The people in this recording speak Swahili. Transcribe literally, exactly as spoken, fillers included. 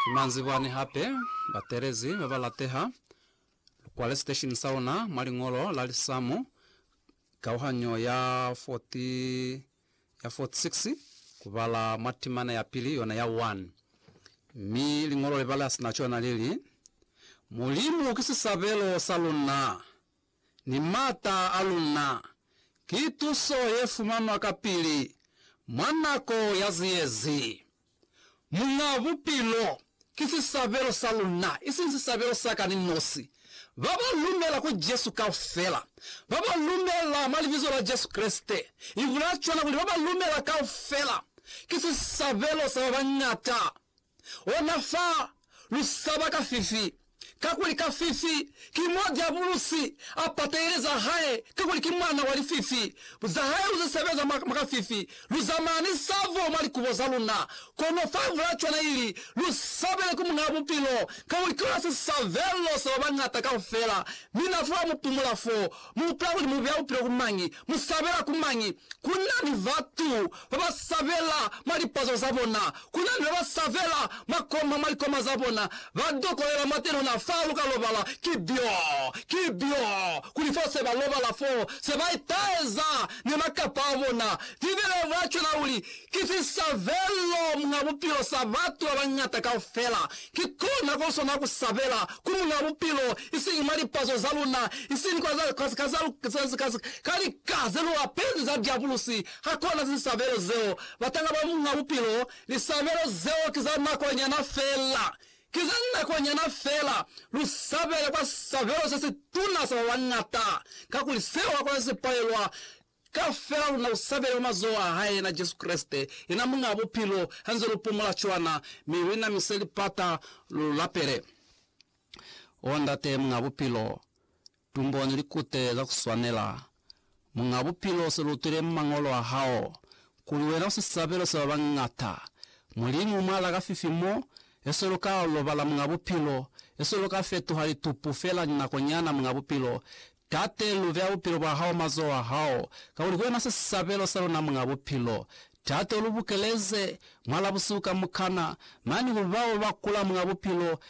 Manzi wani hape baterezi babalateha kwa station sauna malingolo lalisamu kauhanyo ya forty ya forty-six kubala matimana ya pili yona ya one mi lingolo lebala sinacho na lili mulimu kisisabelo saluna ni mata aluna kitu so yefu mama kapili manako yaziyezi mungavu pilo kisisabelo saluna isi sabelo saka ni nosi baba lumela ko Jesu ka fela baba lumela malivizo la Jesu Kriste ivulacho na baba lumela ka fela kisisabelo sabanyata onafa lusaba ka fifi kakuli ka fifi kimoja bulusi apatereza hae kakuli kimwana wali fifi za hae uzasebeza maka fifi luzamani savo mali kubozaluna kono favulacho na ili lusabele kumungabu pilo kakuli kuna se savelo sabanyata ka fela mina fwa mupumula fo muplawo ni mubya upilo kumanyi musabela kumanyi kuna ni vatu baba savela mali pazo zabona kuna ni baba savela makoma mali koma zabona vadoko era mateno na faluka lobala kibyo kibyo kulifose ba lobala fo se ba itaza ni makapavona vivele vacho na uli kisi savelo mngabupilo savatu abanyata ka fela kikona koso na kusabela kumungabupilo isi mali pazo zaluna isi ni kwaza kazalu kazalu kali kazelo apenzi za diabulusi hakona zisavelo zeo batanga ba mungabupilo ni savelo zeo kizana kwenye na fela kizana kwenye na fela lusabele kwa savelo sisi tuna sawa wanata kakulisewa kwa sisi paelwa kafela na usabele mazoa hae na Jesu Kriste ina munga bupilo hanzo lupumula chwana miwina miseli pata lulapere onda te munga bupilo tumboni likute za kuswanela munga bupilo selutire mangolo a hao kuliwena usisabele sawa wangata mulimu mala gafifimo esoloka lobala mngabupilo esoloka fetu hali tupu fela na konyana mngabupilo tate luvya upilo ba hao mazoa hao kauli kwena sisabelo salo na mngabupilo tate ulubukeleze mwala busuka mukana mani huvao bakula mngabupilo